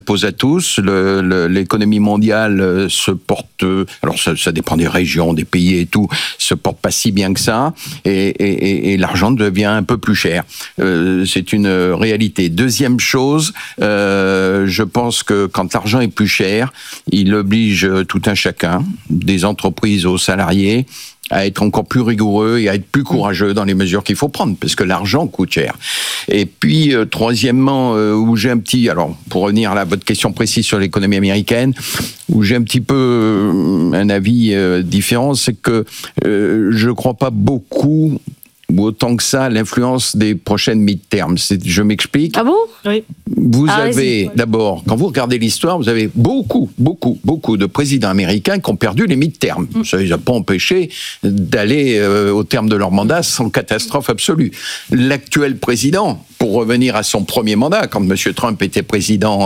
Pose à tous, l'économie mondiale se porte, alors ça dépend des régions, des pays et tout, se porte pas si bien que ça, et l'argent devient un peu plus cher. C'est une réalité. Deuxième chose, je pense que quand l'argent est plus cher, il oblige tout un chacun, des entreprises aux salariés, à être encore plus rigoureux et à être plus courageux dans les mesures qu'il faut prendre, parce que l'argent coûte cher. Et puis, troisièmement, où j'ai un petit... Alors, pour revenir à votre question précise sur l'économie américaine, où j'ai un petit peu un avis différent, c'est que je ne crois pas beaucoup, ou autant que ça, l'influence des prochaines midterms. Je m'explique. Ah bon ? Oui. Vous avez, d'abord, quand vous regardez l'histoire, vous avez beaucoup de présidents américains qui ont perdu les midterms. Ça ne les a pas empêchés d'aller au terme de leur mandat sans catastrophe absolue. L'actuel président, pour revenir à son premier mandat, quand M. Trump était président,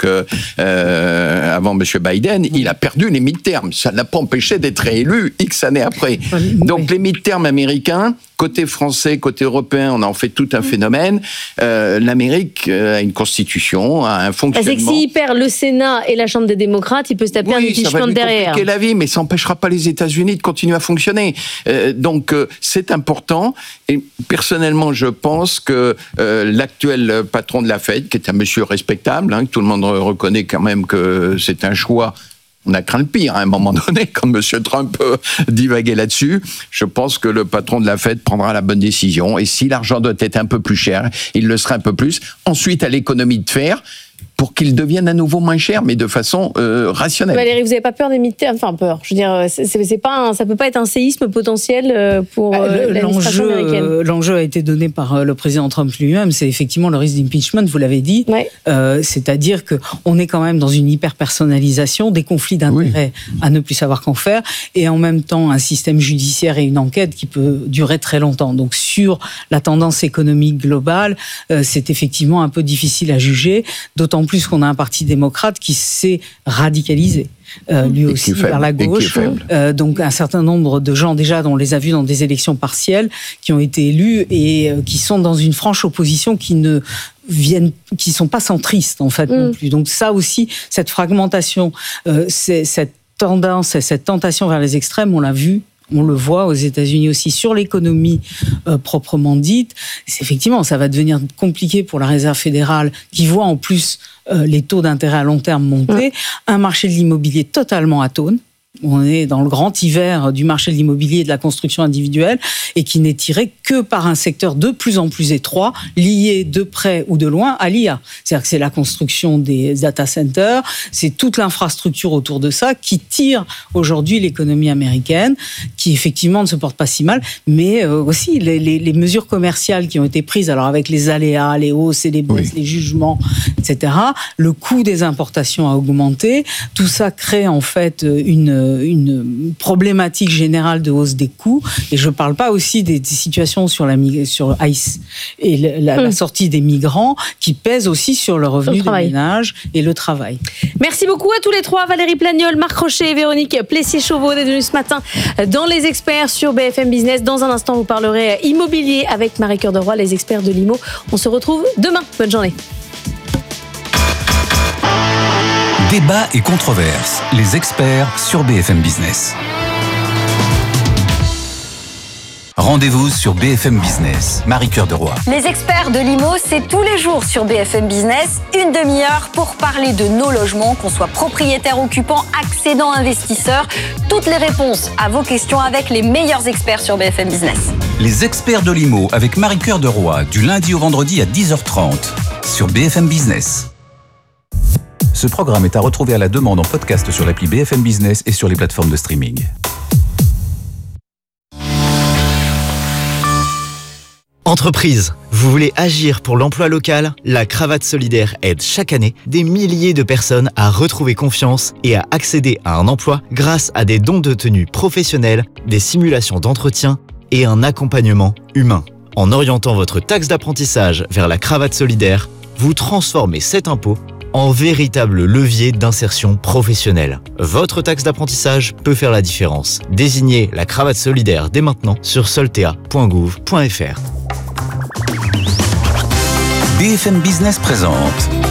avant M. Biden, il a perdu les midterms. Ça ne l'a pas empêché d'être réélu X années après. Donc les midterms américains, côté français, côté européen, on en fait tout un phénomène. L'Amérique a une constitution, a un fonctionnement. C'est que s'il perd le Sénat et la Chambre des démocrates, il peut se taper un impeachment derrière. Ça va lui compliquer la vie, mais ça n'empêchera pas les États-Unis de continuer à fonctionner. Donc c'est important. Et personnellement, je pense que l'actuel patron de la Fed, qui est un monsieur respectable, que tout le monde reconnaît quand même que c'est un choix. On a craint le pire à un moment donné, quand M. Trump divaguait là-dessus. Je pense que le patron de la Fed prendra la bonne décision. Et si l'argent doit être un peu plus cher, il le sera un peu plus. Ensuite, à l'économie de faire, pour qu'il devienne à nouveau moins cher, mais de façon rationnelle. Valérie, vous n'avez pas peur des midterms ? Enfin, peur. Je veux dire, c'est pas ça peut pas être un séisme potentiel pour l'administration américaine. L'enjeu a été donné par le président Trump lui-même. C'est effectivement le risque d'impeachment, vous l'avez dit. Ouais. C'est-à-dire qu'on est quand même dans une hyper-personnalisation, des conflits d'intérêts à ne plus savoir qu'en faire, et en même temps un système judiciaire et une enquête qui peut durer très longtemps. Donc sur la tendance économique globale, c'est effectivement un peu difficile à juger, d'autant plus qu'on a un parti démocrate qui s'est radicalisé. Lui aussi vers la gauche, donc un certain nombre de gens déjà, on les a vus dans des élections partielles, qui ont été élus et qui sont dans une franche opposition qui sont pas centristes en fait non plus. Donc ça aussi, cette fragmentation, cette tendance, cette tentation vers les extrêmes, on l'a vu. On le voit aux États-Unis aussi sur l'économie proprement dite. Effectivement, ça va devenir compliqué pour la Réserve fédérale qui voit en plus les taux d'intérêt à long terme monter. Un marché de l'immobilier totalement atone. On est dans le grand hiver du marché de l'immobilier et de la construction individuelle et qui n'est tiré que par un secteur de plus en plus étroit, lié de près ou de loin à l'IA. C'est-à-dire que c'est la construction des data centers, c'est toute l'infrastructure autour de ça qui tire aujourd'hui l'économie américaine, qui effectivement ne se porte pas si mal, mais aussi les mesures commerciales qui ont été prises, alors avec les aléas, les hausses et les baisses, les jugements, etc. Le coût des importations a augmenté. Tout ça crée en fait une problématique générale de hausse des coûts, et je ne parle pas aussi des situations sur ICE et la sortie des migrants qui pèsent aussi sur le revenu des ménages et le travail. Merci beaucoup à tous les trois, Valérie Plagnol, Marc Rochet et Véronique Plessier-Chauveau d'être venus ce matin dans Les Experts sur BFM Business. Dans un instant, vous parlerez immobilier avec Marie Cœur de Roy, les experts de l'IMO. On se retrouve demain. Bonne journée. Débat et controverses, les experts sur BFM Business. Rendez-vous sur BFM Business, Marie Cœur de Roy. Les experts de l'IMO, c'est tous les jours sur BFM Business, une demi-heure pour parler de nos logements, qu'on soit propriétaire, occupant, accédant, investisseur. Toutes les réponses à vos questions avec les meilleurs experts sur BFM Business. Les experts de l'IMO avec Marie Cœur de Roy, du lundi au vendredi à 10h30 sur BFM Business. Ce programme est à retrouver à la demande en podcast sur l'appli BFM Business et sur les plateformes de streaming. Entreprise, vous voulez agir pour l'emploi local ? La Cravate Solidaire aide chaque année des milliers de personnes à retrouver confiance et à accéder à un emploi grâce à des dons de tenue professionnels, des simulations d'entretien et un accompagnement humain. En orientant votre taxe d'apprentissage vers la Cravate Solidaire, vous transformez cet impôt en véritable levier d'insertion professionnelle. Votre taxe d'apprentissage peut faire la différence. Désignez la Cravate Solidaire dès maintenant sur soltea.gouv.fr. BFM Business présente